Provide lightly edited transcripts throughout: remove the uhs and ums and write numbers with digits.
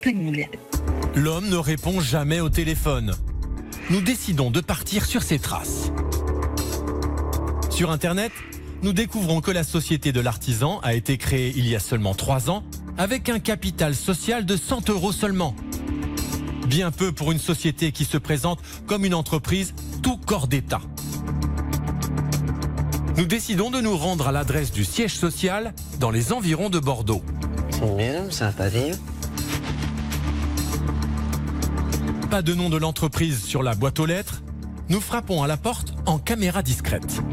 L'homme ne répond jamais au téléphone. Nous décidons de partir sur ses traces. Sur Internet, nous découvrons que la société de l'artisan a été créée il y a seulement 3 ans avec un capital social de 100 € seulement. Bien peu pour une société qui se présente comme une entreprise tout corps d'État. Nous décidons de nous rendre à l'adresse du siège social dans les environs de Bordeaux. C'est bien, ça va pas dire. Pas de nom de l'entreprise sur la boîte aux lettres. Nous frappons à la porte en caméra discrète.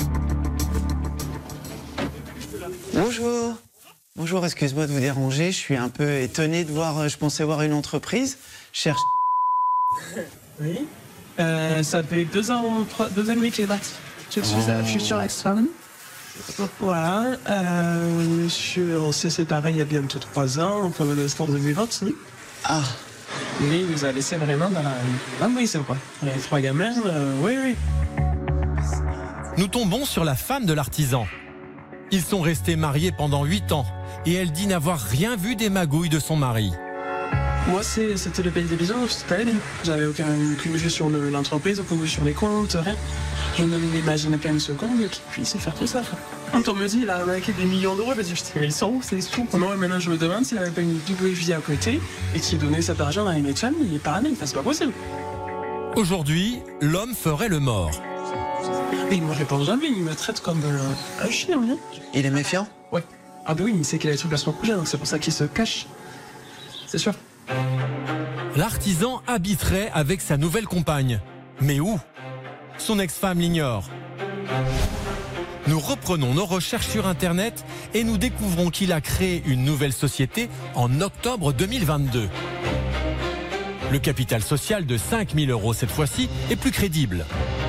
Bonjour. Bonjour, excuse-moi de vous déranger. Je suis un peu étonné de voir, je pensais voir une entreprise. Je cherche... Oui. Ça fait 2 ans et demi que j'ai parti. Je suis à Future X-Fan. Voilà. On s'est séparés il y a bientôt 3 ans, en l'instant 2020. Ah. Mais il nous a laissé vraiment dans la... Ah oui, c'est vrai. Les 3 gamins, oui. Nous tombons sur la femme de l'artisan. Ils sont restés mariés pendant 8 ans et elle dit n'avoir rien vu des magouilles de son mari. Moi, c'était le pays des bisous, c'était elle. J'avais aucune vue sur l'entreprise, aucune vue sur les comptes, rien. Je ne m'imaginais pas une seconde qu'il puisse faire tout ça. Quand on me dit, il a arnaqué des millions d'euros, je me dis, putain, ils sont où, c'est sous. Moi, maintenant, je me demande s'il n'avait pas une double vie à côté et qu'il donnait cet argent à une famille. Il est parano, c'est pas possible. Aujourd'hui, l'homme ferait le mort. Et il me répond jamais, il me traite comme un chien. Hein. Il est méfiant? Ouais. Ah bah oui, il sait qu'il a des trucs la semaine prochaine, donc c'est pour ça qu'il se cache. C'est sûr. L'artisan habiterait avec sa nouvelle compagne. Mais où? Son ex-femme l'ignore. Nous reprenons nos recherches sur Internet et nous découvrons qu'il a créé une nouvelle société en octobre 2022. Le capital social de 5 000 € cette fois-ci est plus crédible.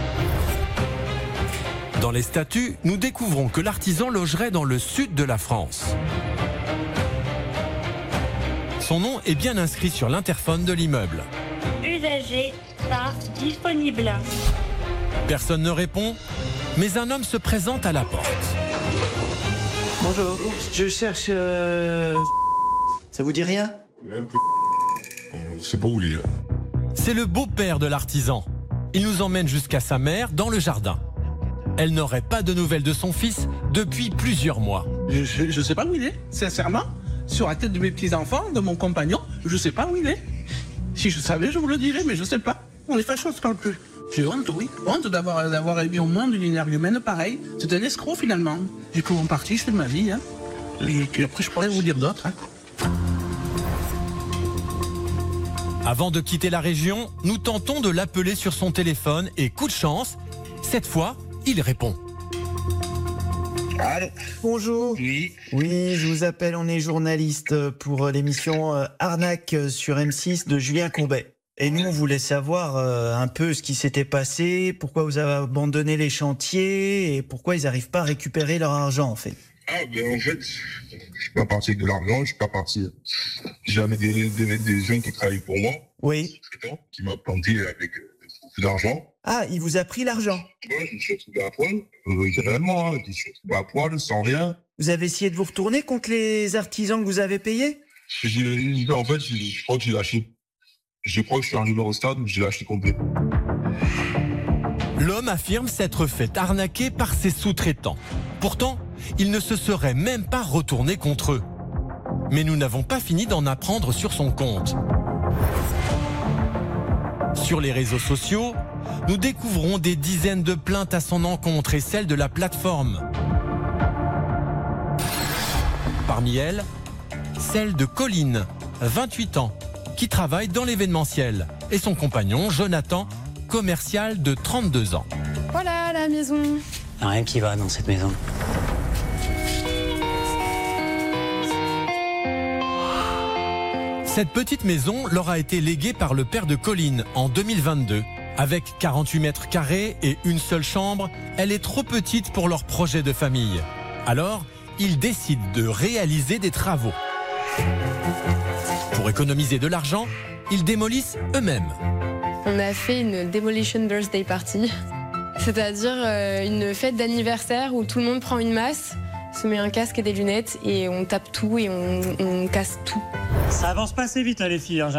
Dans les statuts, nous découvrons que l'artisan logerait dans le sud de la France. Son nom est bien inscrit sur l'interphone de l'immeuble. Usager, pas disponible. Personne ne répond, mais un homme se présente à la porte. Bonjour, je cherche... Ça vous dit rien? C'est pas où il est. C'est le beau-père de l'artisan. Il nous emmène jusqu'à sa mère dans le jardin. Elle n'aurait pas de nouvelles de son fils depuis plusieurs mois. Je sais pas où il est, sincèrement. Sur la tête de mes petits-enfants, de mon compagnon, je sais pas où il est. Si je savais, je vous le dirais, mais je sais pas. On est fâchés, on se parle plus. J'ai honte, oui. Honte d'avoir émis au monde une énergumène pareille. C'est un escroc, finalement. J'ai pris mon parti, je fais de ma vie, hein. Et puis après, je pourrais vous dire d'autres, hein. Avant de quitter la région, nous tentons de l'appeler sur son téléphone et coup de chance, cette fois, il répond. Allô. Bonjour. Oui. Oui, je vous appelle, on est journaliste pour l'émission Arnaque sur M6 de Julien Courbet. Et nous, on voulait savoir un peu ce qui s'était passé, pourquoi vous avez abandonné les chantiers et pourquoi ils n'arrivent pas à récupérer leur argent, en fait. Ah, ben en fait, je suis pas parti avec de l'argent, je suis pas parti. J'avais des gens qui travaillaient pour moi. Oui. Qui m'a planté avec de l'argent. Ah, il vous a pris l'argent? Ouais, je me suis retrouvé à poil. Littéralement, hein, je me suis retrouvé à poil, sans rien. Vous avez essayé de vous retourner contre les artisans que vous avez payés? En fait, je crois que j'ai lâché. Je crois que je suis arrivé au stade où j'ai lâché complet. L'homme affirme s'être fait arnaquer par ses sous-traitants. Pourtant, il ne se serait même pas retourné contre eux. Mais nous n'avons pas fini d'en apprendre sur son compte. Sur les réseaux sociaux, nous découvrons des dizaines de plaintes à son encontre et celles de la plateforme. Parmi elles, celle de Colline, 28 ans, qui travaille dans l'événementiel, et son compagnon, Jonathan, commercial de 32 ans. Voilà la maison. Il n'y a rien qui va dans cette maison. Cette petite maison leur a été léguée par le père de Colline en 2022. Avec 48 mètres carrés et une seule chambre, elle est trop petite pour leur projet de famille. Alors, ils décident de réaliser des travaux. Pour économiser de l'argent, ils démolissent eux-mêmes. On a fait une demolition birthday party, c'est-à-dire une fête d'anniversaire où tout le monde prend une masse On se met un casque et des lunettes et on tape tout et on casse tout. Ça avance pas assez vite, hein, les filles. Hein.